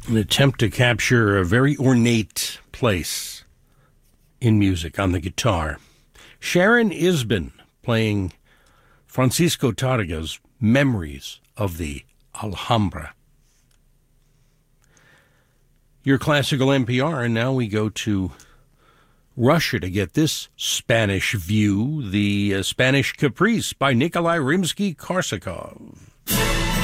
An attempt to capture a very ornate place in music on the guitar. Sharon Isbin playing Francisco Targa's Memories of the Alhambra. Your classical NPR, and now we go to Russia to get this Spanish view, the Spanish Caprice by Nikolai Rimsky-Korsakov.